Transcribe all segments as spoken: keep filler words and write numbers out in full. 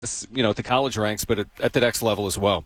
you know, at the college ranks, but at, at the next level as well.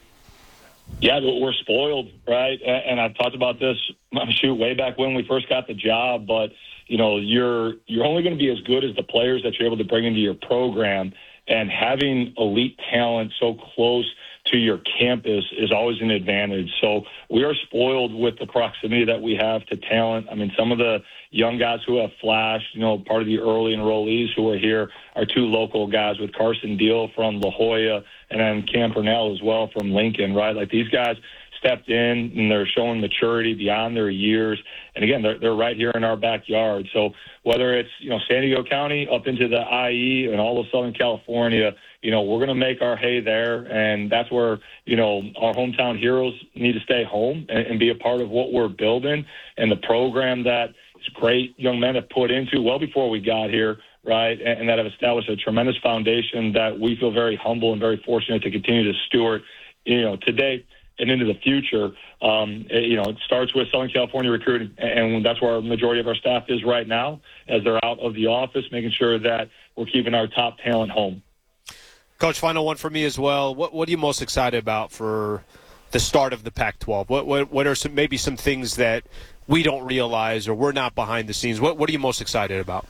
Yeah, we're spoiled, right? And I've talked about this, shoot, way back when we first got the job. But, you know, you're you're only going to be as good as the players that you're able to bring into your program. And having elite talent so close to your campus is always an advantage. So we are spoiled with the proximity that we have to talent. I mean, some of the young guys who have flashed, you know, part of the early enrollees who are here are two local guys with Carson Deal from La Jolla and then Cam Purnell as well from Lincoln, right? Like these guys stepped in and they're showing maturity beyond their years. And again, they're, they're right here in our backyard. So whether it's, you know, San Diego County up into the I E and all of Southern California, you know, we're going to make our hay there. And that's where, you know, our hometown heroes need to stay home and, and be a part of what we're building and the program that great young men have put into well before we got here, right, and, and that have established a tremendous foundation that we feel very humble and very fortunate to continue to steward, you know, today and into the future. Um, it, you know, it starts with Southern California recruiting, and that's where our majority of our staff is right now as they're out of the office, making sure that we're keeping our top talent home. Coach, final one for me as well. What what are you most excited about for the start of the Pac twelve? What what, what are some maybe some things that we don't realize or we're not behind the scenes? What what are you most excited about?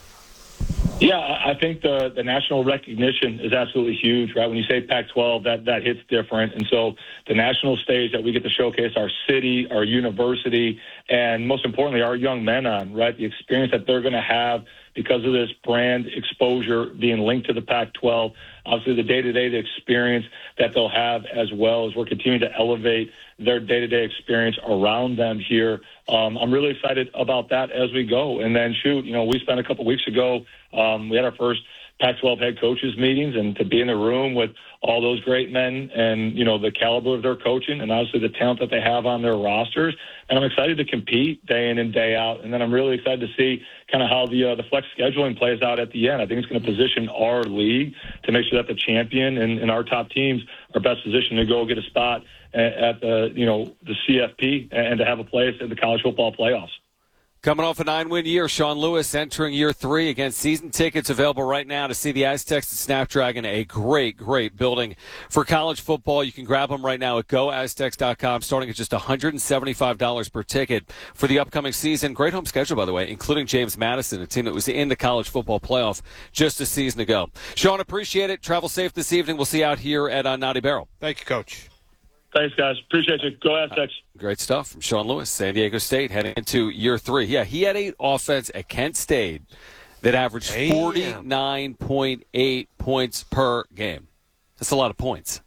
Yeah, I think the, the national recognition is absolutely huge, right? When you say Pac twelve, that, that hits different. And so the national stage that we get to showcase our city, our university, and most importantly, our young men on, right? The experience that they're going to have because of this brand exposure being linked to the Pac twelve. Obviously, the day-to-day experience that they'll have as well as we're continuing to elevate their day-to-day experience around them here. Um, I'm really excited about that as we go. And then, shoot, you know, we spent a couple weeks ago, um, we had our first Pac twelve head coaches meetings, and to be in the room with all those great men and, you know, the caliber of their coaching and obviously the talent that they have on their rosters. And I'm excited to compete day in and day out. And then I'm really excited to see kind of how the uh, the flex scheduling plays out at the end. I think it's going to position our league to make sure that the champion and, and our top teams are best positioned to go get a spot at, at the, you know, the C F P and to have a place in the college football playoffs. Coming off a nine-win year, Sean Lewis entering year three. Again, season tickets available right now to see the Aztecs at Snapdragon, a great, great building for college football. You can grab them right now at go aztecs dot com, starting at just one hundred seventy-five dollars per ticket for the upcoming season. Great home schedule, by the way, including James Madison, a team that was in the college football playoff just a season ago. Sean, appreciate it. Travel safe this evening. We'll see you out here at uh, Naughty Barrel. Thank you, Coach. Thanks, guys. Appreciate you. Go Aztecs. Uh, great stuff from Sean Lewis, San Diego State, heading into year three. Yeah, he had an offense at Kent State that averaged forty-nine point eight points per game. That's a lot of points,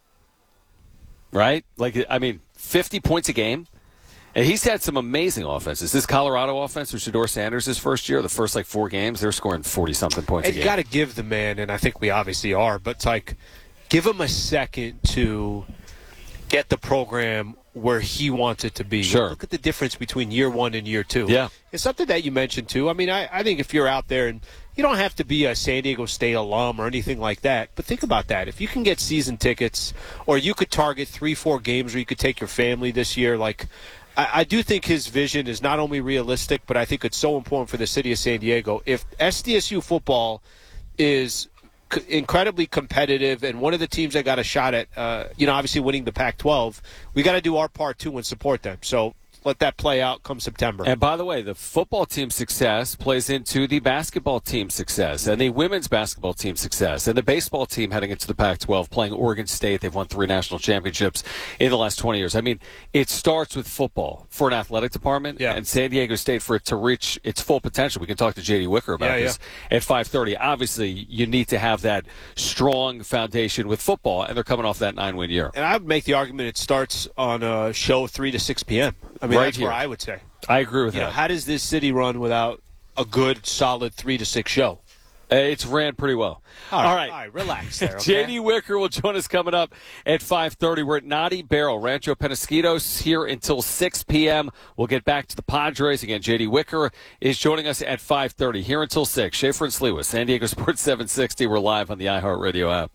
right? Like, I mean, fifty points a game. And he's had some amazing offenses. This Colorado offense with Shedeur Sanders' first year, the first, like, four games, they're scoring forty-something points and a game. You got to give the man, and I think we obviously are, but it's like, give him a second to – get the program where he wants it to be. Sure. Look at the difference between year one and year two. Yeah. It's something that you mentioned, too. I mean, I, I think if you're out there, and you don't have to be a San Diego State alum or anything like that, but think about that. If you can get season tickets, or you could target three, four games where you could take your family this year, like, I, I do think his vision is not only realistic, but I think it's so important for the city of San Diego. If S D S U football is incredibly competitive and one of the teams that got a shot at, uh, you know, obviously winning the Pac twelve, we got to do our part, too, and support them. So let that play out come September. And by the way, the football team's success plays into the basketball team's success and the women's basketball team's success and the baseball team heading into the Pac twelve playing Oregon State. They've won three national championships in the last twenty years. I mean, it starts with football for an athletic department, yeah. and San Diego State, for it to reach its full potential. We can talk to J D Wicker about yeah, this yeah. at five thirty. Obviously, you need to have that strong foundation with football, and they're coming off that nine-win year. And I would make the argument it starts on a show three to six p.m. I mean, right that's here. where I would say. I agree with you that. Know, how does this city run without a good, solid three to six show? Uh, it's ran pretty well. All right, all right. All right relax there, okay? J D Wicker will join us coming up at five thirty. We're at Naughty Barrel, Rancho Penasquitos, here until six p.m. We'll get back to the Padres. Again, J D Wicker is joining us at five thirty, here until six. Schaefer and Sliwa, San Diego Sports seven sixty. We're live on the iHeartRadio app.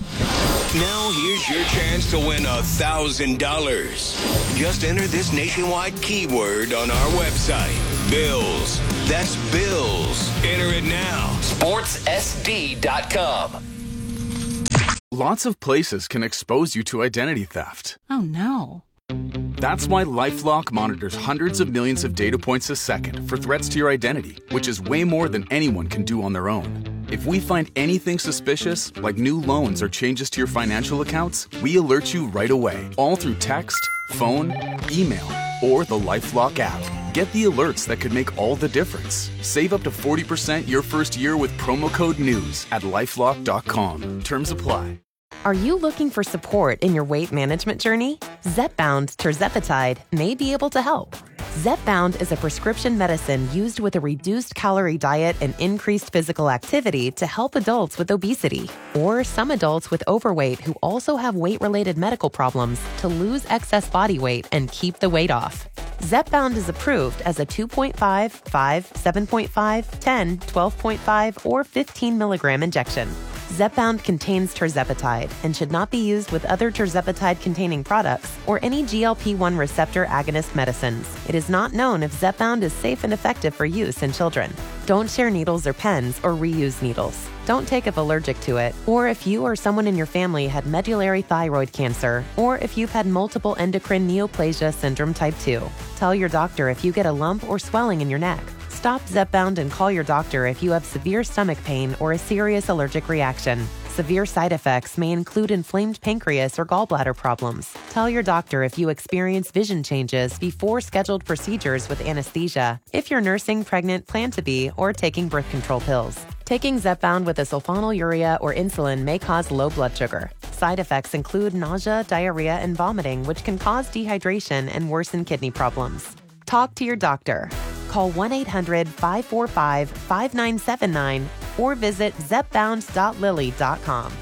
Now here's your chance to win one thousand dollars. Just enter this nationwide keyword on our website. Bills. That's Bills. Enter it now. sports s d dot com. Lots of places can expose you to identity theft. Oh, no. That's why LifeLock monitors hundreds of millions of data points a second for threats to your identity, which is way more than anyone can do on their own. If we find anything suspicious, like new loans or changes to your financial accounts, we alert you right away, all through text, phone, email, or the LifeLock app. Get the alerts that could make all the difference. Save up to forty percent your first year with promo code NEWS at lifelock dot com. Terms apply. Are you looking for support in your weight management journey? Zepbound tirzepatide may be able to help. Zepbound is a prescription medicine used with a reduced calorie diet and increased physical activity to help adults with obesity, or some adults with overweight who also have weight-related medical problems to lose excess body weight and keep the weight off. Zepbound is approved as a two point five, five, seven point five, ten, twelve point five, or fifteen milligram injection. Zepbound contains tirzepatide and should not be used with other tirzepatide-containing products or any G L P one receptor agonist medicines. It is not known if Zepbound is safe and effective for use in children. Don't share needles or pens or reuse needles. Don't take if allergic to it, or if you or someone in your family had medullary thyroid cancer, or if you've had multiple endocrine neoplasia syndrome type two. Tell your doctor if you get a lump or swelling in your neck. Stop Zepbound and call your doctor if you have severe stomach pain or a serious allergic reaction. Severe side effects may include inflamed pancreas or gallbladder problems. Tell your doctor if you experience vision changes before scheduled procedures with anesthesia, if you're nursing, pregnant, plan to be, or taking birth control pills. Taking Zepbound with a sulfonylurea or insulin may cause low blood sugar. Side effects include nausea, diarrhea, and vomiting, which can cause dehydration and worsen kidney problems. Talk to your doctor. Call one eight hundred, five four five, five nine seven nine or visit zepbound dot lilly dot com.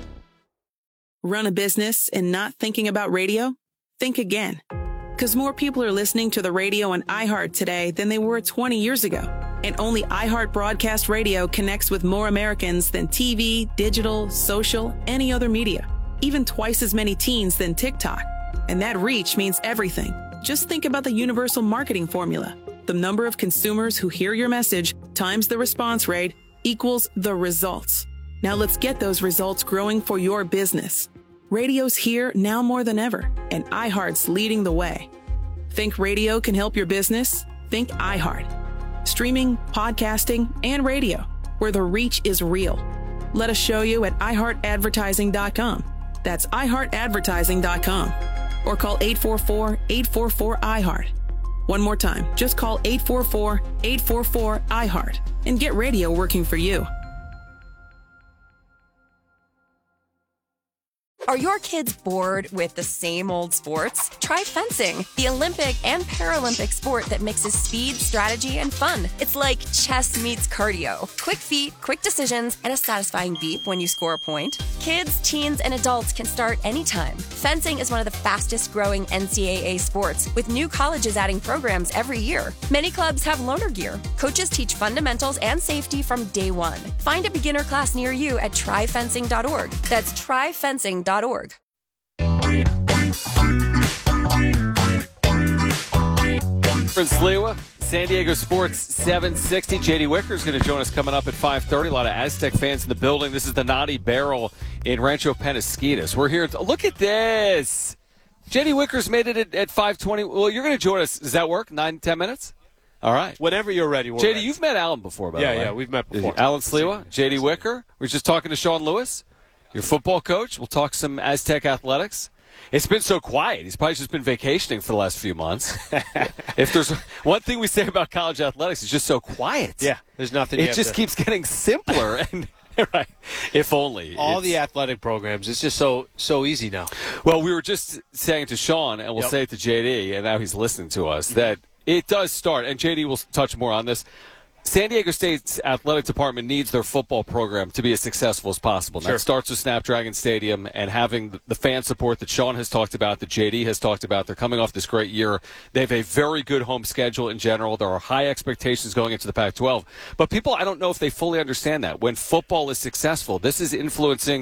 Run a business and not thinking about radio? Think again. Because more people are listening to the radio on iHeart today than they were twenty years ago. And only iHeart Broadcast Radio connects with more Americans than T V, digital, social, any other media. Even twice as many teens than TikTok. And that reach means everything. Just think about the universal marketing formula. The number of consumers who hear your message times the response rate equals the results. Now let's get those results growing for your business. Radio's here now more than ever, and iHeart's leading the way. Think radio can help your business? Think iHeart. Streaming, podcasting, and radio, where the reach is real. Let us show you at i heart advertising dot com. That's i heart advertising dot com. Or call eight four four, eight four four, I heart. One more time, just call eight four four, eight four four, I heart and get radio working for you. Are your kids bored with the same old sports? Try fencing, the Olympic and Paralympic sport that mixes speed, strategy, and fun. It's like chess meets cardio. Quick feet, quick decisions, and a satisfying beep when you score a point. Kids, teens, and adults can start anytime. Fencing is one of the fastest growing N C double A sports, with new colleges adding programs every year. Many clubs have loaner gear. Coaches teach fundamentals and safety from day one. Find a beginner class near you at try fencing dot org. That's try fencing dot org. Prince Lewa, San Diego Sports seven sixty. J D Wicker is going to join us coming up at five thirty. A lot of Aztec fans in the building. This is the Naughty Barrel in Rancho Penasquitos. We're here. To, look at this. J D Wicker's made it at, at five twenty. Well, you're going to join us. Does that work? Nine, ten minutes? All right. Whenever you're ready. J D, ready. you've met Alan before, by yeah, the way. Yeah, we've met before. Alan Sliwa, J D Wicker. We're just talking to Sean Lewis, your football coach. We'll talk some Aztec athletics. It's been so quiet. He's probably just been vacationing for the last few months. If there's one thing we say about college athletics, it's just so quiet. Yeah, there's nothing. It just to... keeps getting simpler. and right, if only all it's... the athletic programs. It's just so so easy now. Well, we were just saying to Sean, and we'll yep. say it to J D, and now he's listening to us, that it does start. And J D will touch more on this. San Diego State's athletic department needs their football program to be as successful as possible. Sure. That starts with Snapdragon Stadium and having the fan support that Sean has talked about, that J D has talked about. They're coming off this great year. They have a very good home schedule in general. There are high expectations going into the Pac twelve. But people, I don't know if they fully understand that. When football is successful, this is influencing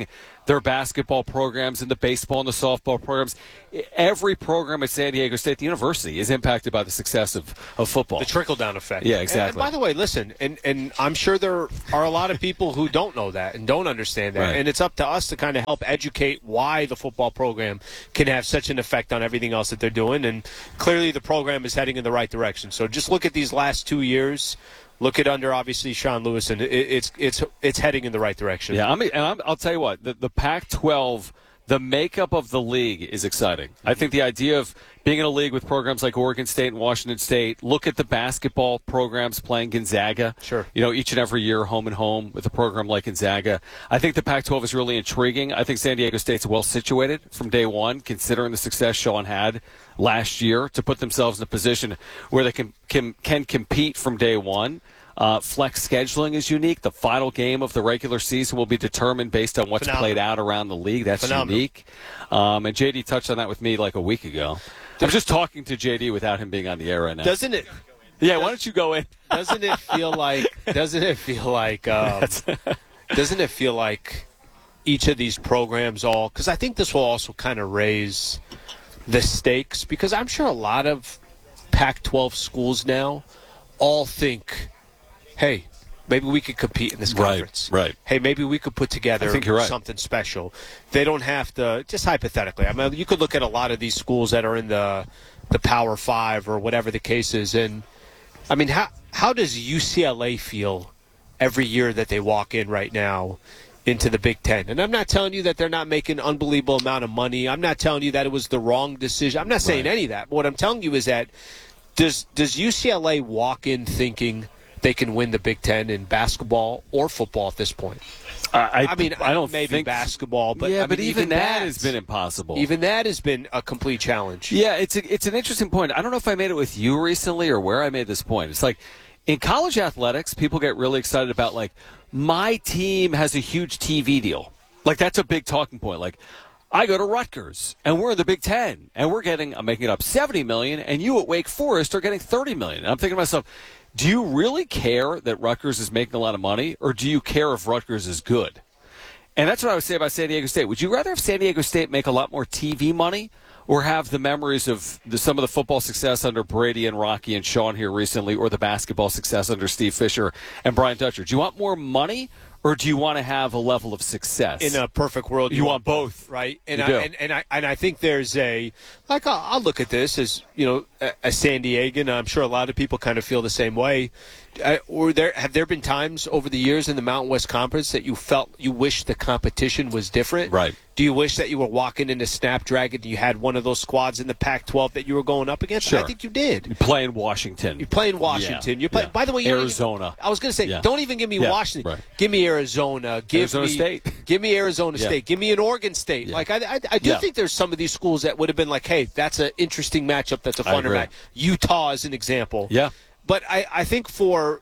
their basketball programs and the baseball and the softball programs. Every program at San Diego State, the university, is impacted by the success of, of football. The trickle-down effect. Yeah, exactly. And, and by the way, listen, and, and I'm sure there are a lot of people who don't know that and don't understand that. Right. And it's up to us to kind of help educate why the football program can have such an effect on everything else that they're doing. And clearly the program is heading in the right direction. So just look at these last two years. Look at under, obviously, Sean Lewis, and it, it's it's it's heading in the right direction. Yeah, I mean, and I'm, I'll tell you what, the, the Pac twelve, the makeup of the league is exciting. I think the idea of being in a league with programs like Oregon State and Washington State, look at the basketball programs playing Gonzaga. Sure. You know, each and every year, home and home with a program like Gonzaga. I think the Pac twelve is really intriguing. I think San Diego State's well situated from day one, considering the success Sean had last year, to put themselves in a position where they can can, can compete from day one. Uh, flex scheduling is unique. The final game of the regular season will be determined based on what's Phenomenal. played out around the league. That's Phenomenal. unique. Um, and J D touched on that with me like a week ago. I'm just talking to J D without him being on the air right now. Doesn't it? Yeah, why don't you go in? Doesn't it feel like? Doesn't it feel like? Um, doesn't it feel like each of these programs all? Because I think this will also kind of raise the stakes. Because I'm sure a lot of Pac twelve schools now all think, hey, maybe we could compete in this conference. Right, right. Hey, maybe we could put together I think you're right. something special. They don't have to, just hypothetically. I mean, you could look at a lot of these schools that are in the the Power Five or whatever the case is. And, I mean, how how does U C L A feel every year that they walk in right now into the Big Ten? And I'm not telling you that they're not making an unbelievable amount of money. I'm not telling you that it was the wrong decision. I'm not saying Right. any of that. But what I'm telling you is that does does U C L A walk in thinking they can win the Big Ten in basketball or football at this point? I, I mean, I don't maybe think basketball, but yeah, I but mean, even, even that that has been impossible. Even that has been a complete challenge. Yeah, it's a, it's an interesting point. I don't know if I made it with you recently or where I made this point. It's like in college athletics, people get really excited about like my team has a huge T V deal. Like that's a big talking point. Like I go to Rutgers and we're in the Big Ten and we're getting, I'm making it up, seventy million dollars, and you at Wake Forest are getting thirty million dollars. And I'm thinking to myself, do you really care that Rutgers is making a lot of money, or do you care if Rutgers is good? And that's what I would say about San Diego State. Would you rather have San Diego State make a lot more T V money or have the memories of the, some of the football success under Brady and Rocky and Sean here recently, or the basketball success under Steve Fisher and Brian Dutcher? Do you want more money, or do you want to have a level of success? In a perfect world, you, you want, want both, right? And you I do. and, and I and I think there's a like I'll, I'll look at this as you know a, a San Diegan. I'm sure a lot of people kind of feel the same way. Uh, or there have there been times over the years in the Mountain West Conference that you felt you wish the competition was different? Right. Do you wish that you were walking into Snapdragon and you had one of those squads in the Pac twelve that you were going up against? Sure. I think you did. You play in Washington. You're playing Washington. Yeah. You're play, Yeah. By the way, you don't Arizona. Even, I was going to say, Yeah. don't even give me Yeah. Washington. Right. Give me Arizona. Give Arizona me, State. Give me Arizona Yeah. State. Give me an Oregon State. Yeah. Like I, I, I do Yeah. think there's some of these schools that would have been like, hey, that's an interesting matchup. That's a I funner agree. match. Utah is an example. Yeah. But I, I think for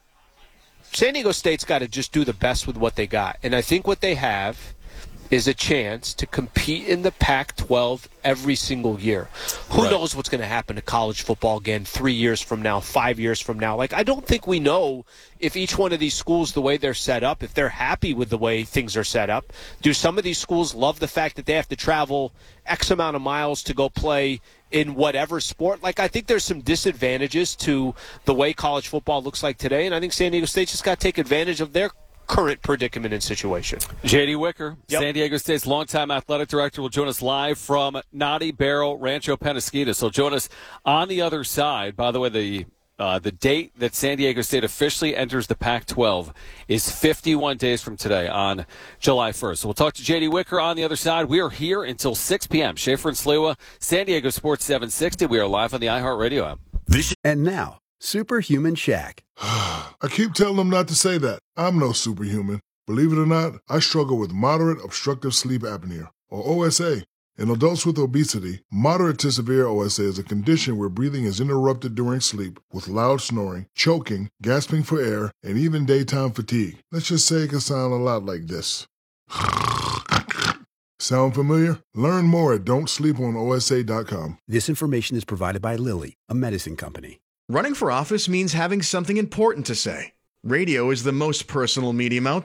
San Diego State's got to just do the best with what they got. And I think what they have is a chance to compete in the Pac twelve every single year. Who Right. knows what's going to happen to college football again three years from now, five years from now. Like, I don't think we know if each one of these schools, the way they're set up, if they're happy with the way things are set up. Do some of these schools love the fact that they have to travel X amount of miles to go play in whatever sport? Like, I think there's some disadvantages to the way college football looks like today, and I think San Diego State just got to take advantage of their current predicament and situation. J D Wicker, Yep. San Diego State's longtime athletic director, will join us live from Naughty Barrel Rancho Penasquito. So join us on the other side. By the way, the uh, the date that San Diego State officially enters the Pac twelve is fifty-one days from today on July first. So we'll talk to J D Wicker on the other side. We are here until six p.m. Schaefer and Sliwa, San Diego Sports seven sixty. We are live on the iHeartRadio app. This and now, Superhuman Shaq. I keep telling them not to say that. I'm no superhuman. Believe it or not, I struggle with moderate obstructive sleep apnea, or O S A. In adults with obesity, moderate to severe O S A is a condition where breathing is interrupted during sleep with loud snoring, choking, gasping for air, and even daytime fatigue. Let's just say it can sound a lot like this. Sound familiar? Learn more at don't sleep on O S A dot com. This information is provided by Lilly, a medicine company. Running for office means having something important to say. Radio is the most personal medium out there.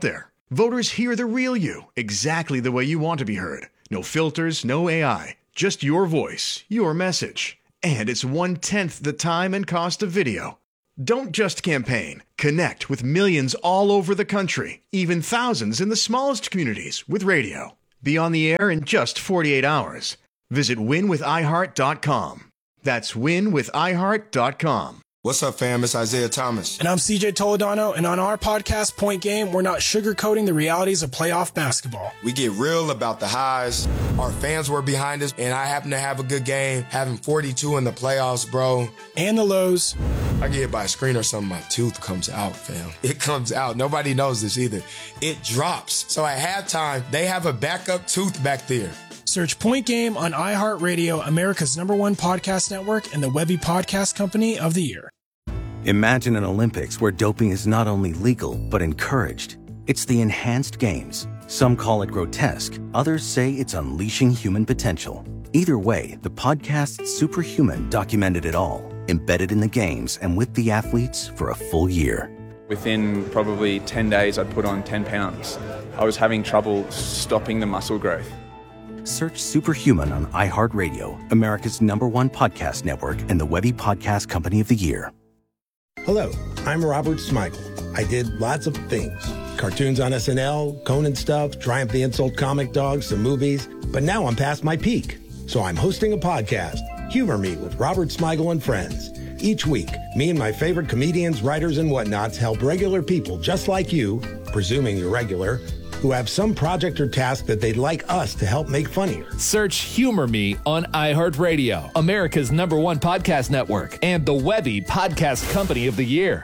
Voters hear the real you, exactly the way you want to be heard. No filters, no A I, just your voice, your message. And it's one-tenth the time and cost of video. Don't just campaign. Connect with millions all over the country, even thousands in the smallest communities with radio. Be on the air in just forty-eight hours. Visit win with i heart dot com. That's win with i heart dot com. What's up, fam? It's Isaiah Thomas. And I'm C J Toledano, and on our podcast, Point Game, we're not sugarcoating the realities of playoff basketball. We get real about the highs. Our fans were behind us, and I happen to have a good game, having forty-two in the playoffs, bro. And the lows. I get hit by a screen or something, my tooth comes out, fam. It comes out. Nobody knows this either. It drops. So at halftime, they have a backup tooth back there. Search Point Game on iHeartRadio, America's number one podcast network, and the Webby Podcast Company of the Year. Imagine an Olympics where doping is not only legal, but encouraged. It's the Enhanced Games. Some call it grotesque. Others say it's unleashing human potential. Either way, the podcast Superhuman documented it all, embedded in the games and with the athletes for a full year. Within probably ten days, I'd put on ten pounds. I was having trouble stopping the muscle growth. Search Superhuman on iHeartRadio, America's number one podcast network, and the Webby Podcast Company of the Year. Hello, I'm Robert Smigel. I did lots of things. Cartoons on S N L, Conan stuff, Triumph the Insult comic dogs, some movies. But now I'm past my peak. So I'm hosting a podcast, Humor Me with Robert Smigel and Friends. Each week, me and my favorite comedians, writers, and whatnots help regular people just like you, presuming you're regular, who have some project or task that they'd like us to help make funnier. Search Humor Me on iHeartRadio, America's number one podcast network, and the Webby Podcast Company of the Year.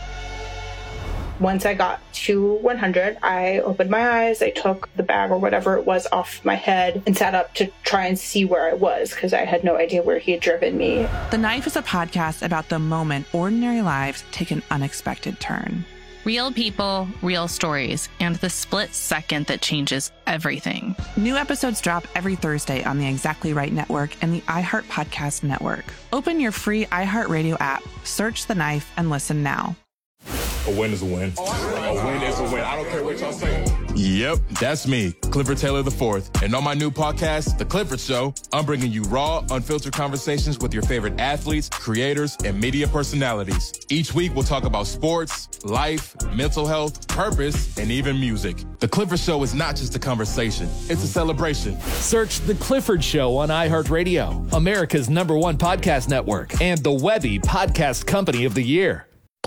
Once I got to one hundred, I opened my eyes, I took the bag or whatever it was off my head and sat up to try and see where I was because I had no idea where he had driven me. The Knife is a podcast about the moment ordinary lives take an unexpected turn. Real people, real stories, and the split second that changes everything. New episodes drop every Thursday on the Exactly Right Network and the iHeart Podcast Network. Open your free iHeartRadio app, search The Knife, and listen now. A win is a win. A win is a win. I don't care what y'all say. Yep, that's me, Clifford Taylor the fourth. And on my new podcast, The Clifford Show, I'm bringing you raw, unfiltered conversations with your favorite athletes, creators, and media personalities. Each week, we'll talk about sports, life, mental health, purpose, and even music. The Clifford Show is not just a conversation, it's a celebration. Search The Clifford Show on iHeartRadio, America's number one podcast network, and the Webby Podcast Company of the Year.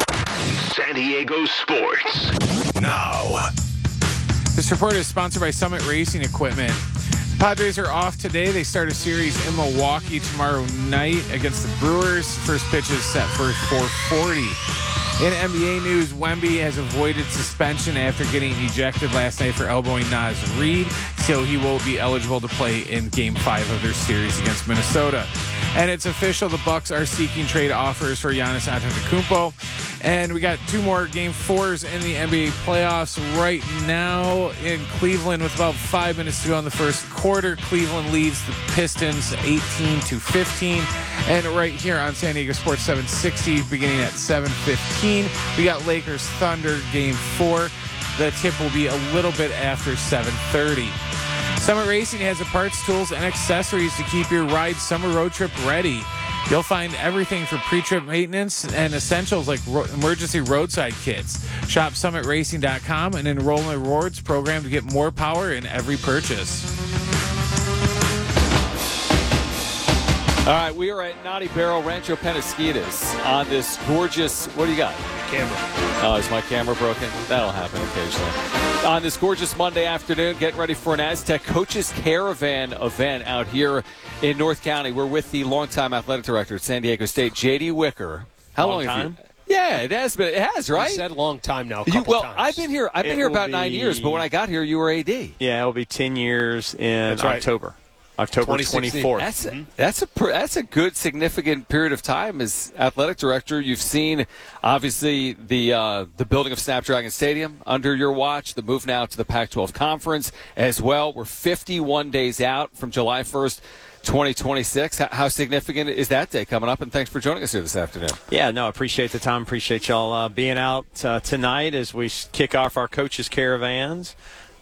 San Diego Sports. Now. This report is sponsored by Summit Racing Equipment. The Padres are off today. They start a series in Milwaukee tomorrow night against the Brewers. First pitch is set for four forty. In N B A news, Wemby has avoided suspension after getting ejected last night for elbowing Naz Reid, so he will be eligible to play in Game five of their series against Minnesota. And it's official, the Bucks are seeking trade offers for Giannis Antetokounmpo. And we got two more Game fours in the N B A playoffs right now in Cleveland with about five minutes to go in the first quarter. Cleveland leads the Pistons eighteen to fifteen. And right here on San Diego Sports seven sixty, beginning at seven fifteen, we got Lakers Thunder Game four. The tip will be a little bit after seven thirty. Summit Racing has the parts, tools, and accessories to keep your ride summer road trip ready. You'll find everything for pre-trip maintenance and essentials like ro- emergency roadside kits. Shop summit racing dot com and enroll in the rewards program to get more power in every purchase. All right, we are at Naughty Barrel Rancho Penasquitos on this gorgeous, what do you got? Camera. Oh, is my camera broken? That'll happen occasionally. On this gorgeous Monday afternoon, getting ready for an Aztec Coaches Caravan event out here in North County. We're with the longtime athletic director at San Diego State, J D Wicker. How long, long have time? you? Yeah, it has been. It has, right? You said long time now. A you, couple well, times. I've been here. I've been It here will about nine be- years, but when I got here, you were A D. Yeah, it will be ten years in That's right. October. October twenty-fourth. That's a, that's a pr- that's a good significant period of time as athletic director. You've seen obviously the uh, the building of Snapdragon Stadium under your watch, the move now to the Pac twelve conference as well. We're fifty-one days out from July first twenty twenty-six. How significant is that day coming up? And thanks for joining us here this afternoon. Yeah, no, appreciate the time. Appreciate y'all uh, being out uh, tonight as we kick off our coaches' caravans.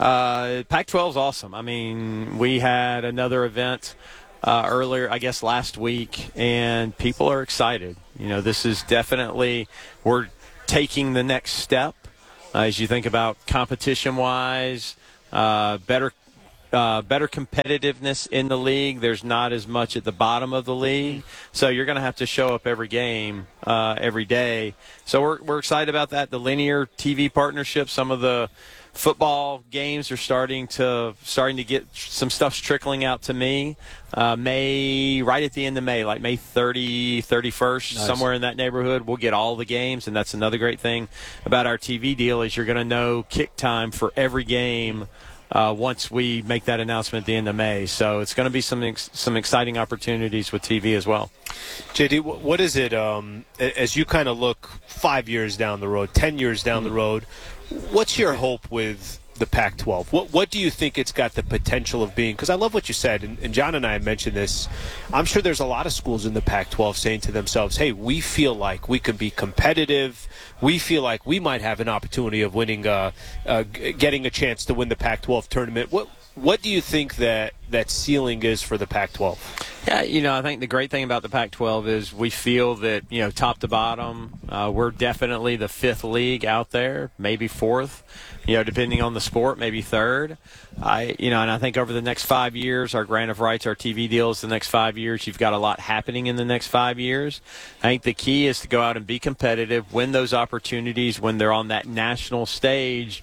Uh, Pac twelve is awesome. I mean, we had another event uh, earlier, I guess, last week, and people are excited. You know, this is definitely – we're taking the next step uh, as you think about competition-wise, uh, better uh, better competitiveness in the league. There's not as much at the bottom of the league, so you're going to have to show up every game, uh, every day. So we're we're excited about that. The linear T V partnership, some of the – football games are starting to starting to get some stuff's trickling out to me. Uh, May, right at the end of May, like May thirtieth, thirty-first, nice. Somewhere in that neighborhood, we'll get all the games, and that's another great thing about our T V deal is you're going to know kick time for every game uh, once we make that announcement at the end of May. So it's going to be some ex- some exciting opportunities with T V as well. J D, what is it um, as you kind of look five years down the road, ten years down mm-hmm. the road? What's your hope with the Pac twelve? What what do you think it's got the potential of being? Because I love what you said, and, and John and I have mentioned this. I'm sure there's a lot of schools in the Pac twelve saying to themselves, hey, we feel like we can be competitive. We feel like we might have an opportunity of winning, uh, uh, getting a chance to win the Pac twelve tournament. What What do you think that that ceiling is for the Pac twelve? Yeah, you know, I think the great thing about the Pac twelve is we feel that, you know, top to bottom, uh, we're definitely the fifth league out there, maybe fourth, you know, depending on the sport, maybe third. I, you know, and I think over the next five years, our grant of rights, our T V deals, the next five years, you've got a lot happening in the next five years. I think the key is to go out and be competitive, win those opportunities when they're on that national stage,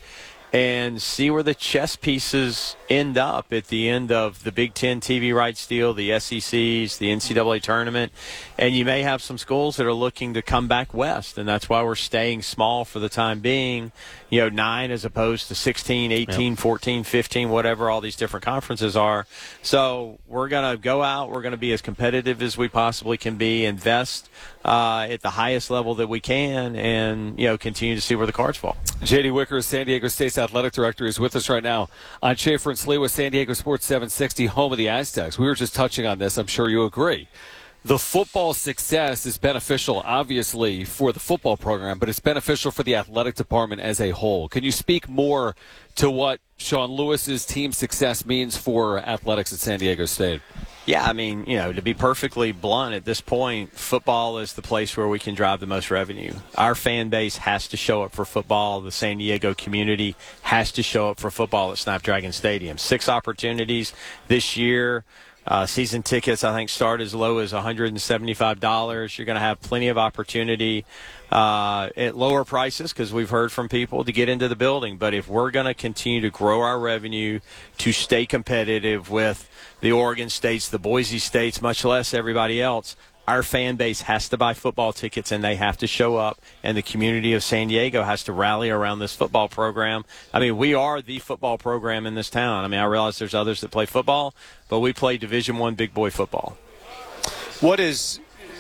and see where the chess pieces end up at the end of the Big Ten T V rights deal, the S E Cs, the N C double A tournament. And you may have some schools that are looking to come back west, and that's why we're staying small for the time being, you know, nine as opposed to sixteen, eighteen, yep. fourteen, fifteen, whatever all these different conferences are. So we're going to go out. We're going to be as competitive as we possibly can be, invest uh, at the highest level that we can, and, you know, continue to see where the cards fall. J D Wicker, San Diego State's athletic director, is with us right now on Schaefer and Slee with San Diego Sports seven sixty, home of the Aztecs. We were just touching on this. I'm sure you agree. The football success is beneficial, obviously, for the football program, but it's beneficial for the athletic department as a whole. Can you speak more to what Sean Lewis's team success means for athletics at San Diego State? Yeah, I mean, you know, to be perfectly blunt at this point, football is the place where we can drive the most revenue. Our fan base has to show up for football. The San Diego community has to show up for football at Snapdragon Stadium. Six opportunities this year. Uh, season tickets, I think, start as low as one hundred seventy-five dollars. You're going to have plenty of opportunity uh, at lower prices because we've heard from people to get into the building. But if we're going to continue to grow our revenue to stay competitive with the Oregon States, the Boise States, much less everybody else, our fan base has to buy football tickets, and they have to show up, and the community of San Diego has to rally around this football program. I mean, we are the football program in this town. I mean, I realize there's others that play football, but we play Division One big boy football. What is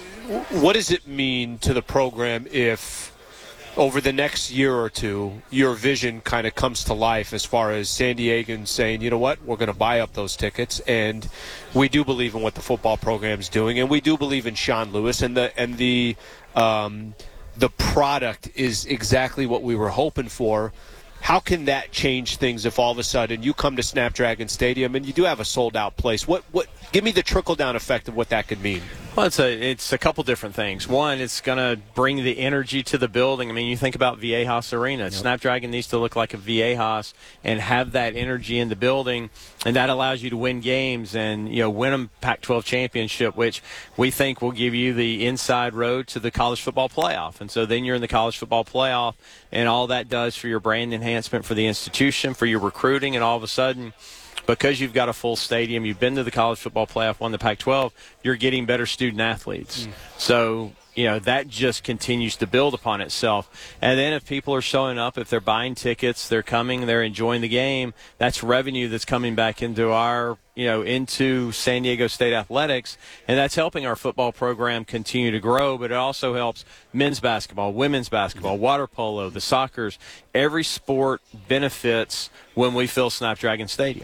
what does it mean to the program if over the next year or two your vision kind of comes to life as far as San Diegans saying, you know what, we're going to buy up those tickets, and we do believe in what the football program is doing, and we do believe in Sean Lewis, and the and the um, the product is exactly what we were hoping for. How can that change things if all of a sudden you come to Snapdragon Stadium and you do have a sold-out place? What what? Give me the trickle-down effect of what that could mean. Well, it's a it's a couple different things. One, it's going to bring the energy to the building. I mean, you think about Viejas Arena. Yep. Snapdragon needs to look like a Viejas and have that energy in the building, and that allows you to win games and, you know, win a Pac twelve championship, which we think will give you the inside road to the college football playoff. And so then you're in the college football playoff, and all that does for your brand enhancement for the institution, for your recruiting, and all of a sudden, because you've got a full stadium, you've been to the college football playoff, won the Pac twelve, you're getting better student athletes. Mm. So, you know, that just continues to build upon itself. And then if people are showing up, if they're buying tickets, they're coming, they're enjoying the game, that's revenue that's coming back into our, you know, into San Diego State athletics, and that's helping our football program continue to grow, but it also helps men's basketball, women's basketball, water polo, the soccers. Every sport benefits when we fill Snapdragon Stadium.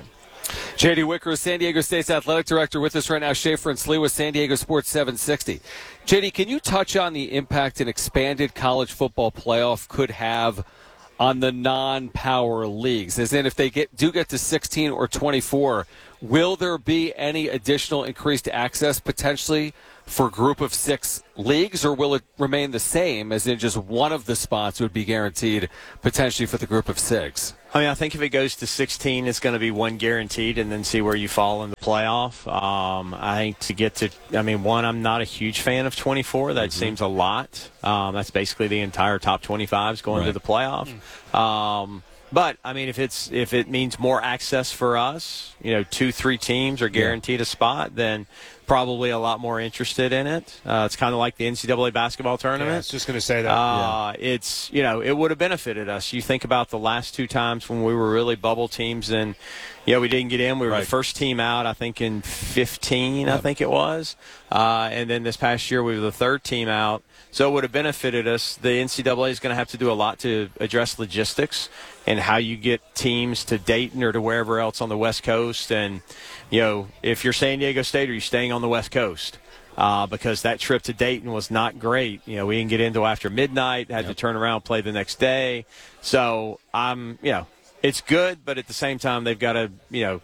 J D Wicker, San Diego State's athletic director, with us right now. Schaefer and Slee with San Diego Sports seven sixty. J D, can you touch on the impact an expanded college football playoff could have on the non-power leagues? As in, if they get do get to sixteen or twenty-four, will there be any additional increased access potentially for group of six leagues, or will it remain the same, as in just one of the spots would be guaranteed potentially for the group of six? I mean, I think if it goes to sixteen, it's going to be one guaranteed, and then see where you fall in the playoff. Um, I think to get to, I mean, one, I'm not a huge fan of twenty-four. That mm-hmm. seems a lot. Um, that's basically the entire top twenty-fives going right. to the playoff. Mm-hmm. Um, but I mean, if it's if it means more access for us, you know, two, three teams are guaranteed yeah. a spot, then probably a lot more interested in it. Uh, it's kind of like the N C double A basketball tournament. Yeah, I was just going to say that. Uh, yeah. It's, you know, it would have benefited us. You think about the last two times when we were really bubble teams and, you know, we didn't get in. We were right. the first team out, I think, in fifteen, yep. I think it was. Uh, and then this past year we were the third team out. So it would have benefited us. The N C double A is going to have to do a lot to address logistics and how you get teams to Dayton or to wherever else on the West Coast. And, you know, if you're San Diego State, are you staying on the West Coast? Uh, because that trip to Dayton was not great. You know, we didn't get in until after midnight, had yep. to turn around and play the next day. So, I'm, you know, it's good, but at the same time, they've got to, you know,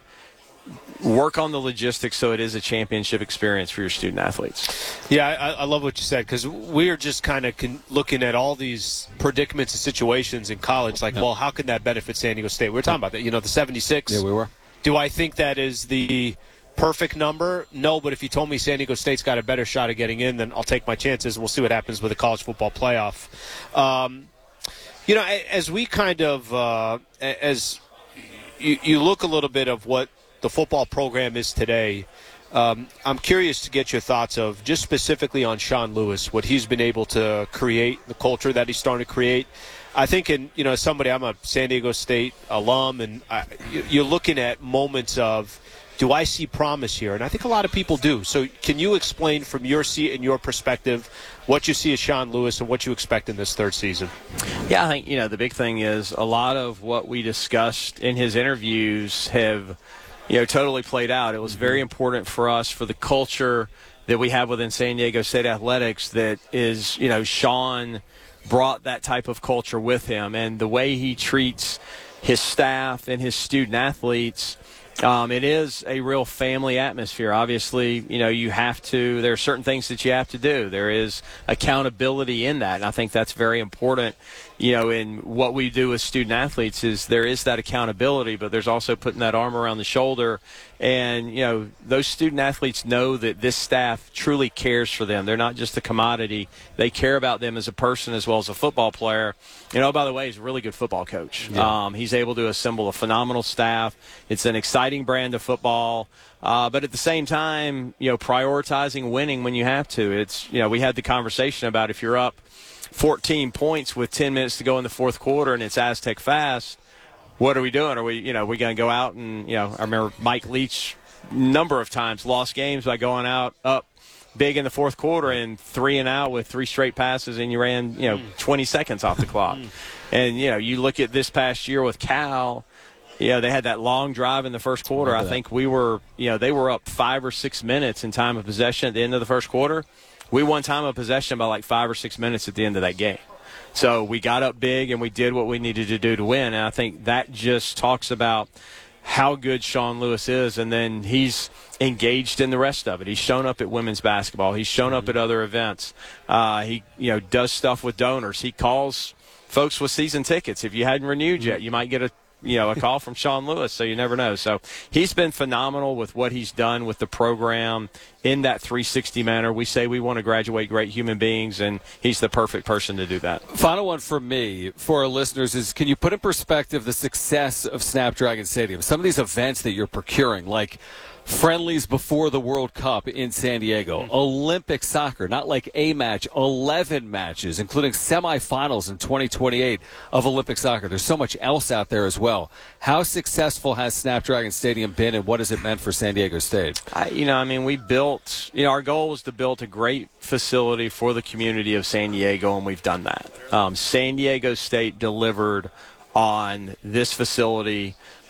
work on the logistics so it is a championship experience for your student athletes. Yeah, I, I love what you said, because we are just kind of con- looking at all these predicaments and situations in college, like, yeah. well, how can that benefit San Diego State? We were talking about that, you know, the seventy-six. Yeah, we were. Do I think that is the perfect number? No, but if you told me San Diego State's got a better shot of getting in, then I'll take my chances, and we'll see what happens with the college football playoff. Um, you know, as we kind of, uh, as you, you look a little bit of what the football program is today, um, I'm curious to get your thoughts of just specifically on Sean Lewis, what he's been able to create, the culture that he's starting to create. I think, in you know, somebody, I'm a San Diego State alum, and I, you're looking at moments of, do I see promise here? And I think a lot of people do. So can you explain from your seat and your perspective what you see as Sean Lewis and what you expect in this third season? Yeah, I think, you know, the big thing is a lot of what we discussed in his interviews have, you know, totally played out. It was very important for us, for the culture that we have within San Diego State athletics, that is, you know, Sean brought that type of culture with him, and the way he treats his staff and his student athletes. Um, it is a real family atmosphere. Obviously, you know, you have to, there are certain things that you have to do. There is accountability in that, and I think that's very important. You know, in what we do with student athletes is there is that accountability, but there's also putting that arm around the shoulder. And, you know, those student athletes know that this staff truly cares for them. They're not just a commodity. They care about them as a person as well as a football player. You know, by the way, he's a really good football coach. Yeah. Um, he's able to assemble a phenomenal staff. It's an exciting brand of football. Uh, but at the same time, you know, prioritizing winning when you have to. It's, you know, we had the conversation about if you're up fourteen points with ten minutes to go in the fourth quarter and it's Aztec fast, what are we doing? Are we, you know, we going to go out and, you know, I remember Mike Leach number of times lost games by going out up big in the fourth quarter and three and out with three straight passes, and you ran, you know, twenty seconds off the clock. And, you know, you look at this past year with Cal, you know, they had that long drive in the first quarter. I think we were, you know, they were up five or six minutes in time of possession at the end of the first quarter. We won time of possession by like five or six minutes at the end of that game. So we got up big and we did what we needed to do to win. And I think that just talks about how good Sean Lewis is. And then he's engaged in the rest of it. He's shown up at women's basketball. He's shown up at other events. Uh, he, you know, does stuff with donors. He calls folks with season tickets. If you hadn't renewed yet, you might get a you know, a call from Sean Lewis, so you never know. So he's been phenomenal with what he's done with the program in that three sixty manner. We say we want to graduate great human beings, and he's the perfect person to do that. Final one for me, for our listeners, is can you put in perspective the success of Snapdragon Stadium? Some of these events that you're procuring, like friendlies before the World Cup in San Diego, mm-hmm. Olympic soccer, not like a match, eleven matches, including semifinals in twenty twenty-eight of Olympic soccer. There's so much else out there as well. How successful has Snapdragon Stadium been, and what has it meant for San Diego State? I, you know, I mean, we built, you know, our goal was to build a great facility for the community of San Diego, and we've done that. Um, San Diego State delivered on this facility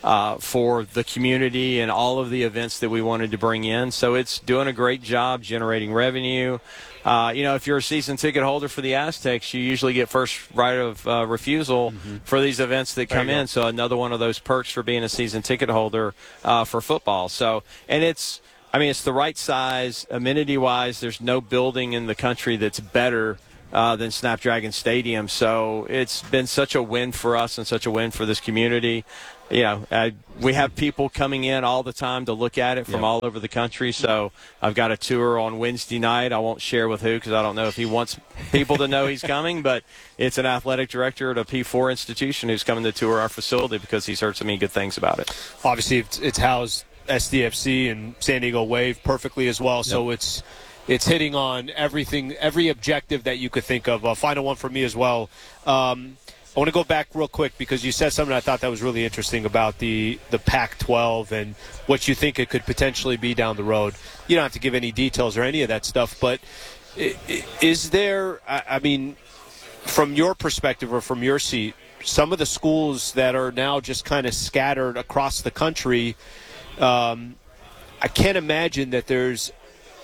uh, for the community and all of the events that we wanted to bring in. So it's doing a great job generating revenue. Uh, you know, if you're a season ticket holder for the Aztecs, you usually get first right of uh, refusal mm-hmm. for these events that come in. So another one of those perks for being a season ticket holder uh, for football. So, and it's, I mean, it's the right size, amenity-wise. There's no building in the country that's better Uh, than Snapdragon Stadium. So it's been such a win for us and such a win for this community. You know, uh, we have people coming in all the time to look at it from yep. all over the country. So I've got a tour on Wednesday night. I won't share with who because I don't know if he wants people to know he's coming, but it's an athletic director at a P four institution who's coming to tour our facility because he's heard so many good things about it. Obviously, it's, it's housed S D F C and San Diego Wave perfectly as well. Yep. So it's It's hitting on everything, every objective that you could think of. A final one for me as well. Um, I want to go back real quick because you said something I thought that was really interesting about the, the Pac twelve and what you think it could potentially be down the road. You don't have to give any details or any of that stuff, but is there, I mean, from your perspective or from your seat, some of the schools that are now just kind of scattered across the country, um, I can't imagine that there's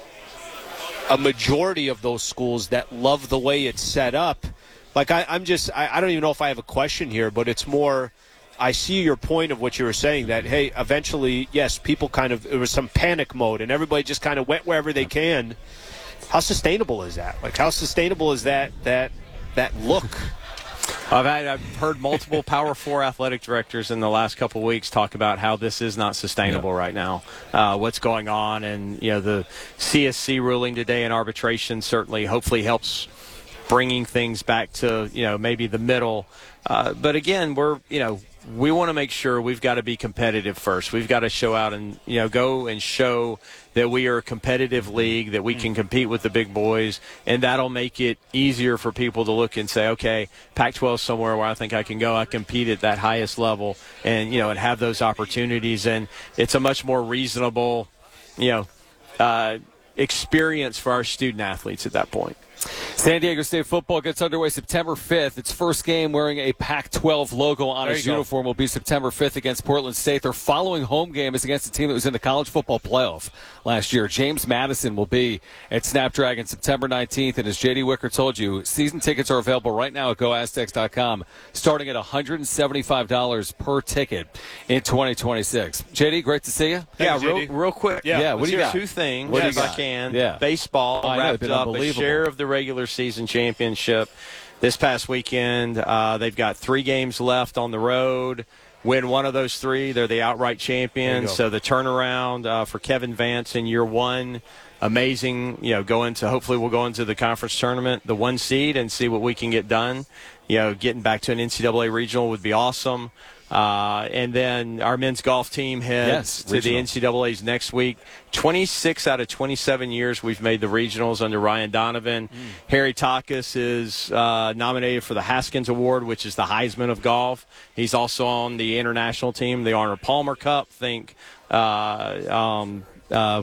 a majority of those schools that love the way it's set up. Like, I, I'm just, I, I don't even know if I have a question here, but it's more, I see your point of what you were saying, that, hey, eventually, yes, people kind of, there was some panic mode, and everybody just kind of went wherever they can. How sustainable is that? Like, how sustainable is that, that, that look? I've, had, I've heard multiple Power Four athletic directors in the last couple of weeks talk about how this is not sustainable yeah. right now. Uh, what's going on, and you know the C S C ruling today in arbitration certainly, hopefully, helps bringing things back to you know maybe the middle. Uh, but again, we're you know we want to make sure we've got to be competitive first. We've got to show out and you know go and show that we are a competitive league, that we can compete with the big boys, and that'll make it easier for people to look and say, okay, Pac twelve is somewhere where I think I can go. I compete at that highest level, and you know, and have those opportunities. And it's a much more reasonable, you know, uh, experience for our student athletes at that point. San Diego State football gets underway September fifth. Its first game wearing a Pac twelve logo on its uniform will be September fifth against Portland State. Their following home game is against a team that was in the college football playoff last year. James Madison will be at Snapdragon September nineteenth. And as J D Wicker told you, season tickets are available right now at go aztecs dot com, starting at one hundred seventy-five dollars per ticket in twenty twenty-six. J D, great to see you. Yeah, Thanks, real, real quick. Yeah, yeah what do you got? Two things, what if do you I got? can. Yeah. Baseball oh, wrapped up a share of the regular season championship this past weekend. Uh, they've got three games left on the road. Win one of those three, they're the outright champions. So the turnaround uh, for Kevin Vance in year one, amazing. You know, go into hopefully we'll go into the conference tournament, the one seed, and see what we can get done. You know, getting back to an N C double A regional would be awesome. Uh, and then our men's golf team heads yes, to the N C double A's next week. twenty-six out of twenty-seven years we've made the regionals under Ryan Donovan. Mm. Harry Takis is uh, nominated for the Haskins Award, which is the Heisman of golf. He's also on the international team, the Arnold Palmer Cup. Think uh, um, uh,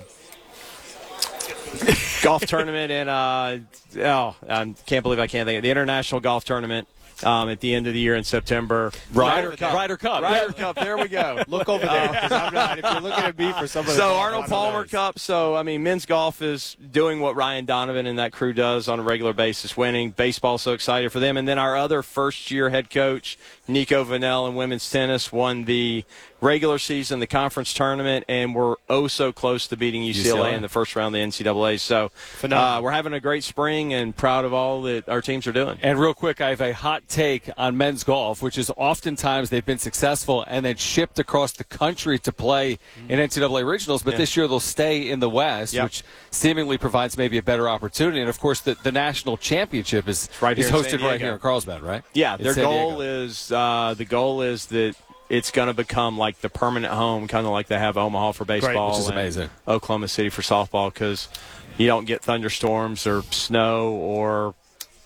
golf tournament and uh, oh, I can't believe I can't think of the international golf tournament. Um, at the end of the year in September. Ryder Cup. Ryder Cup. Ryder Cup. There we go. Look over there. I'm not, if you're looking at me for somebody. So Arnold Palmer Cup. So, I mean, men's golf is doing what Ryan Donovan and that crew does on a regular basis, winning. Baseball, so excited for them. And then our other first-year head coach, Nico Vanell, in women's tennis, won the regular season, the conference tournament, and we're oh so close to beating U C L A, U C L A in the first round of the N C double A. So uh, we're having a great spring and proud of all that our teams are doing. And real quick, I have a hot take on men's golf, which is oftentimes they've been successful and then shipped across the country to play in N C double A regionals, but yeah. this year they'll stay in the West, yep. which seemingly provides maybe a better opportunity. And, of course, the, the national championship is, right is hosted right here in Carlsbad, right? Yeah, in their San goal Diego. is uh, the goal is that it's going to become like the permanent home, kind of like they have Omaha for baseball, Great, which is amazing. Oklahoma City for softball, because you don't get thunderstorms or snow or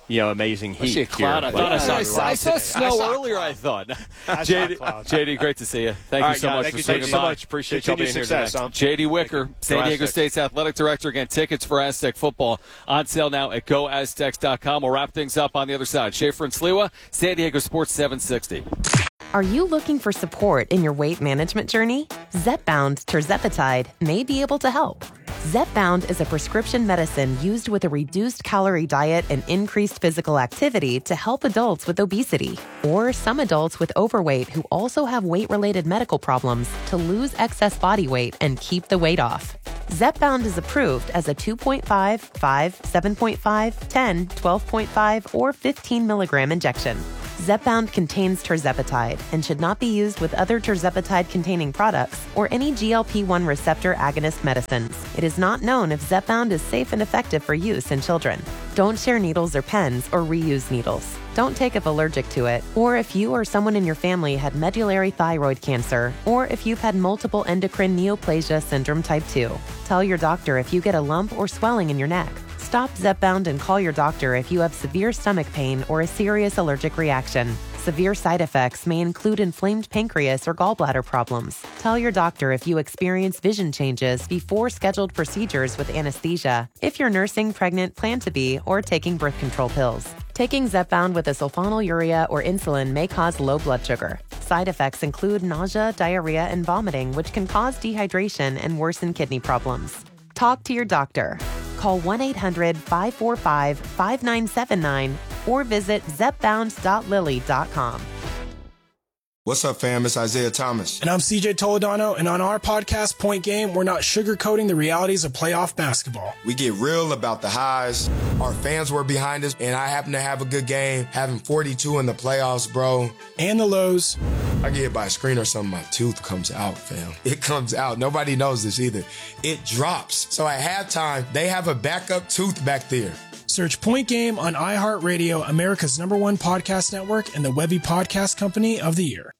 you know, amazing heat. I see a cloud. Here. I thought I saw, I saw, I saw snow I saw earlier, I thought. I J D, saw J D, great to see you. Thank All you right, so guys, much thank for you, swinging thank you so by. much. Appreciate y'all being success, here Tom. J D Wicker, San Diego Aztecs. State's athletic director. Again, tickets for Aztec football on sale now at go aztecs dot com. We'll wrap things up on the other side. Schaefer and Sliwa, San Diego Sports seven sixty. Are you looking for support in your weight management journey? Zepbound Tirzepatide may be able to help. Zepbound is a prescription medicine used with a reduced calorie diet and increased physical activity to help adults with obesity or some adults with overweight who also have weight-related medical problems to lose excess body weight and keep the weight off. Zepbound is approved as a two point five, five, seven point five, ten, twelve point five, or fifteen milligram injection. Zepbound contains tirzepatide and should not be used with other tirzepatide-containing products or any G L P one receptor agonist medicines. It is not known if Zepbound is safe and effective for use in children. Don't share needles or pens or reuse needles. Don't take if allergic to it, or if you or someone in your family had medullary thyroid cancer, or if you've had multiple endocrine neoplasia syndrome type two. Tell your doctor if you get a lump or swelling in your neck. Stop Zepbound and call your doctor if you have severe stomach pain or a serious allergic reaction. Severe side effects may include inflamed pancreas or gallbladder problems. Tell your doctor if you experience vision changes before scheduled procedures with anesthesia, if you're nursing, pregnant, plan to be, or taking birth control pills. Taking Zepbound with a sulfonylurea or insulin may cause low blood sugar. Side effects include nausea, diarrhea, and vomiting, which can cause dehydration and worsen kidney problems. Talk to your doctor. Call one eight hundred, five four five, five nine seven nine or visit zepbound dot lilly dot com. What's up, fam? It's Isaiah Thomas. And I'm C J Toledano, and on our podcast, Point Game, we're not sugarcoating the realities of playoff basketball. We get real about the highs. Our fans were behind us, and I happen to have a good game, having forty-two in the playoffs, bro. And the lows. I get hit by a screen or something, my tooth comes out, fam. It comes out. Nobody knows this either. It drops. So at halftime, they have a backup tooth back there. Search Point Game on iHeartRadio, America's number one podcast network, and the Webby Podcast Company of the Year.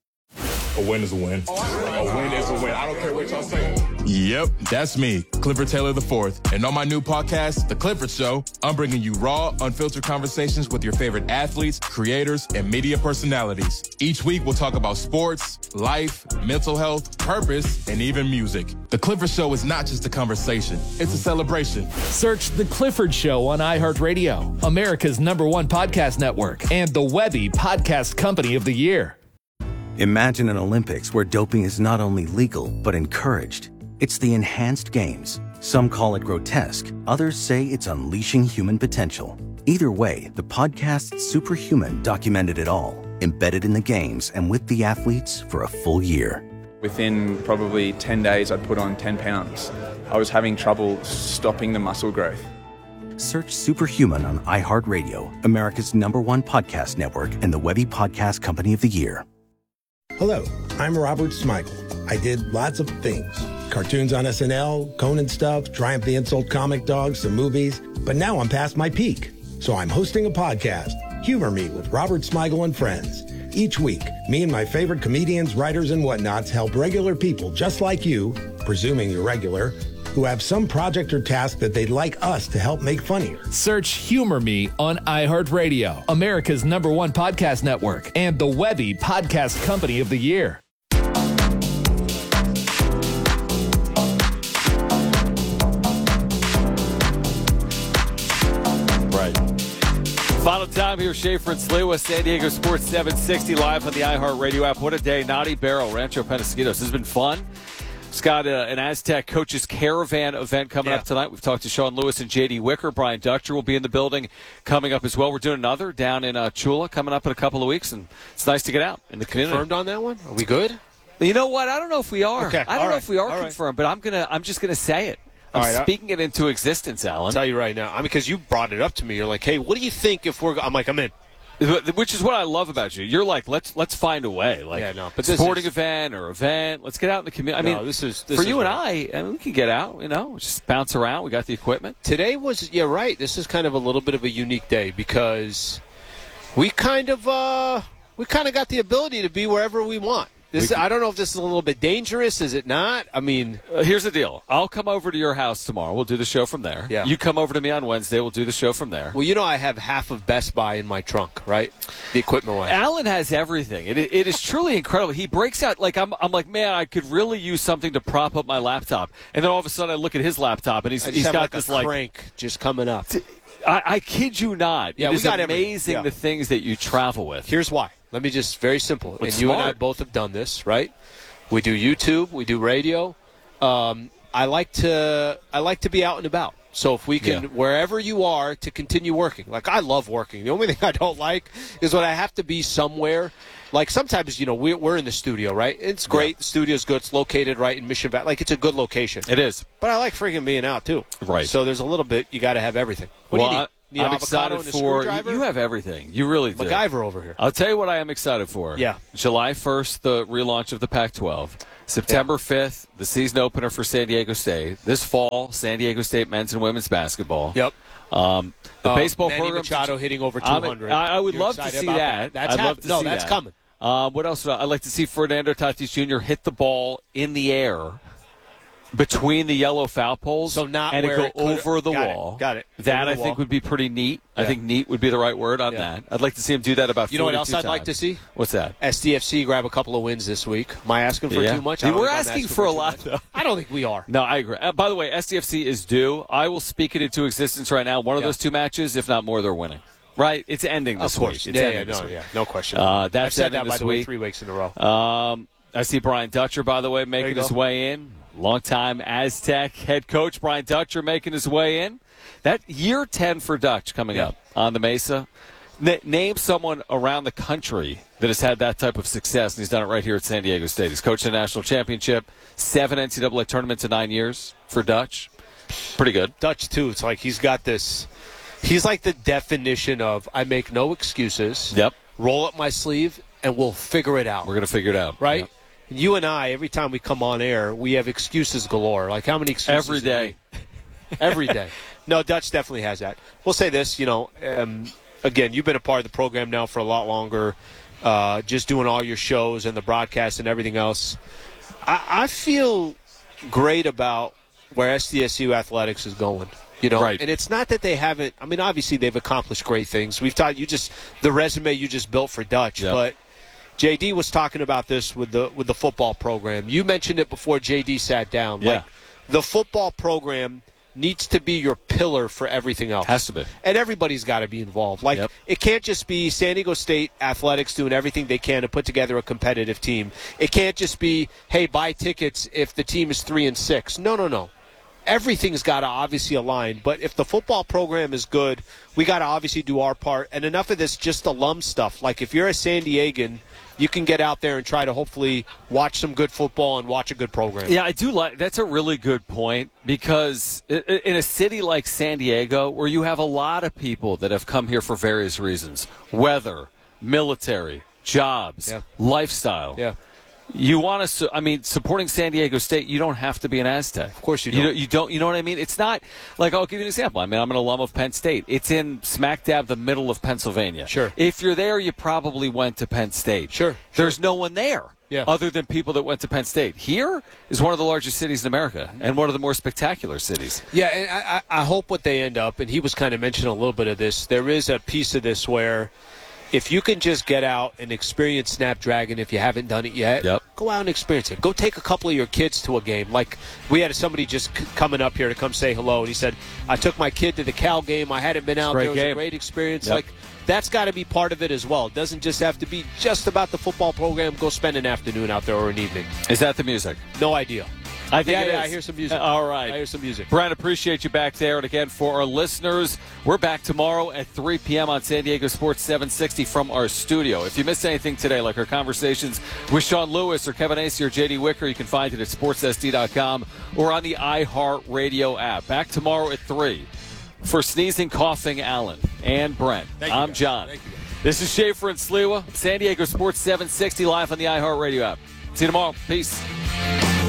A win is a win. A win is a win. I don't care what y'all say. Yep, that's me, Clifford Taylor the fourth. And on my new podcast, The Clifford Show, I'm bringing you raw, unfiltered conversations with your favorite athletes, creators, and media personalities. Each week, we'll talk about sports, life, mental health, purpose, and even music. The Clifford Show is not just a conversation, it's a celebration. Search The Clifford Show on iHeartRadio, America's number one podcast network, and the Webby Podcast Company of the Year. Imagine an Olympics where doping is not only legal, but encouraged. It's the enhanced games. Some call it grotesque. Others say it's unleashing human potential. Either way, the podcast Superhuman documented it all, embedded in the games and with the athletes for a full year. Within probably ten days, I'd put on ten pounds. I was having trouble stopping the muscle growth. Search Superhuman on iHeartRadio, America's number one podcast network, and the Webby Podcast Company of the Year. Hello, I'm Robert Smigel. I did lots of things. Cartoons on S N L, Conan stuff, Triumph the Insult comic dogs, some movies. But now I'm past my peak. So I'm hosting a podcast, Humor Me with Robert Smigel and Friends. Each week, me and my favorite comedians, writers, and whatnots help regular people just like you, presuming you're regular, who have some project or task that they'd like us to help make funnier. Search Humor Me on iHeartRadio, America's number one podcast network, and the Webby Podcast Company of the Year. Right. Final time here, Schaefer and Sliwa, San Diego Sports seven sixty, live on the iHeartRadio app. What a day. Naughty Barrel, Rancho Penasquitos. This has been fun. It's got a, an Aztec Coaches Caravan event coming yeah. up tonight. We've talked to Sean Lewis and J D Wicker. Brian Dutcher will be in the building coming up as well. We're doing another down in uh, Chula coming up in a couple of weeks, and it's nice to get out in the community. Confirmed on that one? Are we good? You know what? I don't know if we are. Okay. I don't All know right. if we are All confirmed, right. but I'm gonna. I'm just gonna say it. I'm All right, speaking I, it into existence, Alan. I'll tell you right now. I mean, because you brought it up to me. You're like, hey, what do you think if we're? I'm like, I'm in. Which is what I love about you. You're like, let's let's find a way. Like, yeah, no, but sporting is, event or event. Let's get out in the community. I no, mean, this is this for is you right. and I. I mean, we can get out. You know, just bounce around. We got the equipment. Today was, yeah, right. This is kind of a little bit of a unique day because we kind of uh, we kind of got the ability to be wherever we want. This is, I don't know if this is a little bit dangerous. Is it not? I mean, uh, here's the deal. I'll come over to your house tomorrow. We'll do the show from there. Yeah. You come over to me on Wednesday. We'll do the show from there. Well, you know I have half of Best Buy in my trunk, right? The equipment one. Alan has everything. It, it is truly incredible. He breaks out like I'm. I'm like, man, I could really use something to prop up my laptop. And then all of a sudden, I look at his laptop, and he's I just he's have got like this a like crank just coming up. I, I kid you not. Yeah, it we is got amazing yeah. the things that you travel with. Here's why. Let me just very simple. It's and you and I smart. both have done this, right? We do YouTube, we do radio. Um, I like to I like to be out and about. So if we can, Yeah. wherever you are, to continue working. Like, I love working. The only thing I don't like is when I have to be somewhere. Like, sometimes, you know, we're, we're in the studio, right? It's great. Yeah. The studio's good. It's located right in Mission Valley. Like, it's a good location. It is. But I like freaking being out, too. Right. So there's a little bit, you got to have everything. What well, do you need? I, Need I'm avocado excited and a for screwdriver? you. Have everything. You really do. MacGyver over here. I'll tell you what I am excited for. Yeah. July first, the relaunch of the Pac twelve. September fifth, the season opener for San Diego State. This fall, San Diego State men's and women's basketball. Yep. Um, the Uh, baseball Manny program. Machado hitting over two I'm- hundred. I, I would You're love to excited see about that. that? That's I'd love hap- to no, see that's that. coming. Um, what else? Would I, I'd like to see Fernando Tatis Junior hit the ball in the air between the yellow foul poles, So not and it where go it could've- over the got it, wall. got it. That Over I the think wall. would be pretty neat. I Yeah. think neat would be the right word on Yeah. that. I'd like to see him do that about. You know what else forty-two I'd like to times. see? What's that? S D F C grab a couple of wins this week. Am I asking for Yeah. too much? Dude, I don't we're think I'm asking for a too lot, much. though. I don't think we are. No, I agree. Uh, by the way, S D F C is due. I will speak it into existence right now. One of Yeah. those two matches, if not more, they're winning. Right? It's ending this Of course. week. It's Yeah, ending yeah, this no, week. yeah, no question. Uh, that's I've said ending that, by this the way, week. three weeks in a row. Um, I see Brian Dutcher, by the way, making you his go. way in. Longtime Aztec head coach Brian Dutcher making his way in. That year ten for Dutch coming Yeah. up on the Mesa. N- name someone around the country that has had that type of success, and he's done it right here at San Diego State. He's coached the national championship, seven N C double A tournaments in nine years for Dutch. Pretty good. Dutch, too. It's like he's got this. He's like the definition of I make no excuses. Yep. Roll up my sleeve, and we'll figure it out. We're going to figure it out. Right? Yep. You and I, every time we come on air, we have excuses galore. Like, how many excuses? Every do day. we- Every day. No, Dutch definitely has that. We'll say this, you know, um, again, you've been a part of the program now for a lot longer, uh, just doing all your shows and the broadcast and everything else. I, I feel great about where S D S U athletics is going. You know, Right. and it's not that they haven't. I mean, obviously they've accomplished great things. We've taught you just the resume you just built for Dutch, Yep. but J D was talking about this with the with the football program. You mentioned it before J D sat down. Yeah. Like, the football program needs to be your pillar for everything else. Has to be. And everybody's got to be involved. Like, Yep. it can't just be San Diego State athletics doing everything they can to put together a competitive team. It can't just be, hey, buy tickets if the team is three and six. No, no, no. Everything's got to obviously align. But if the football program is good, we got to obviously do our part. And enough of this just alum stuff. Like, if you're a San Diegan, you can get out there and try to hopefully watch some good football and watch a good program. Yeah, I do like that's a really good point because i- i- in a city like San Diego, where you have a lot of people that have come here for various reasons, weather, military, jobs, Yeah. lifestyle. Yeah. You want to, su- I mean, supporting San Diego State, you don't have to be an Aztec. Of course you You, don't. know, you don't. You know what I mean? It's not like, I'll give you an example. I mean, I'm an alum of Penn State. It's in smack dab the middle of Pennsylvania. Sure. If you're there, you probably went to Penn State. Sure. There's no one there. Yeah. Other than people that went to Penn State. Here is one of the largest cities in America and one of the more spectacular cities. Yeah, and I, I I hope what they end up, and he was kind of mentioning a little bit of this, there is a piece of this where if you can just get out and experience Snapdragon if you haven't done it yet, Yep. go out and experience it. Go take a couple of your kids to a game. Like, we had somebody just c- coming up here to come say hello, and he said, I took my kid to the Cal game. I hadn't been out Great there. It was game. a great experience. Yep. Like, that's got to be part of it as well. It doesn't just have to be just about the football program. Go spend an afternoon out there or an evening. Is that the music? No idea. I think yeah, it yeah, is. I hear some music. All right. I hear some music. Brian, appreciate you back there. And again, for our listeners, we're back tomorrow at three p.m. on San Diego Sports seven sixty from our studio. If you missed anything today, like our conversations with Sean Lewis or Kevin Acey or J D Wicker, you can find it at sports s d dot com or on the iHeartRadio app. Back tomorrow at three. For Sneezing, Coughing, Alan and Brent, Thank you, I'm guys. John. Thank you, guys. This is Schaefer and Sliwa, San Diego Sports seven sixty live on the iHeartRadio app. See you tomorrow. Peace.